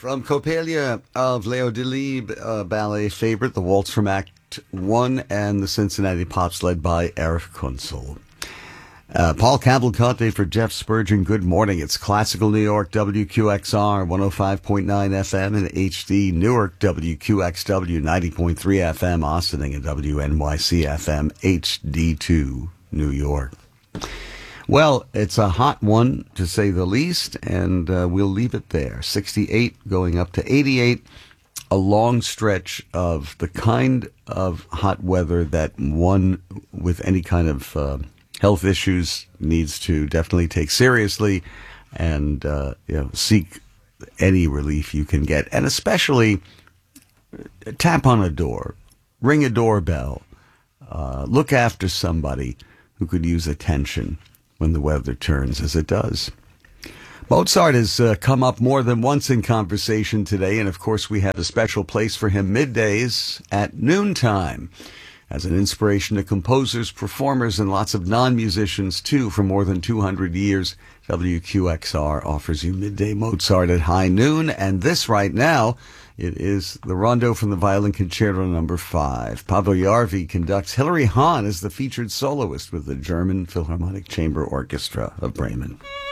From Coppelia of Leo Delibes, ballet favorite, the waltz from Act 1 and the Cincinnati Pops led by Eric Kunzel. Paul Cavalcante for Jeff Spurgeon. Good morning. It's Classical New York, WQXR 105.9 FM and HD Newark, WQXW 90.3 FM, Austining and WNYC FM HD2 New York. Well, it's a hot one, to say the least, and we'll leave it there. 68 going up to 88, a long stretch of the kind of hot weather that one with any kind of health issues needs to definitely take seriously and seek any relief you can get. And especially tap on a door, ring a doorbell, look after somebody who could use attention when the weather turns as it does. Mozart has come up more than once in conversation today, and of course we have a special place for him middays at noontime as an inspiration to composers, performers, and lots of non-musicians too. For more than 200 years, WQXR offers you Midday Mozart at high noon, and this right now, it is the Rondo from the Violin Concerto No. 5. Pavel Jarvi conducts. Hilary Hahn is the featured soloist with the German Philharmonic Chamber Orchestra of Bremen.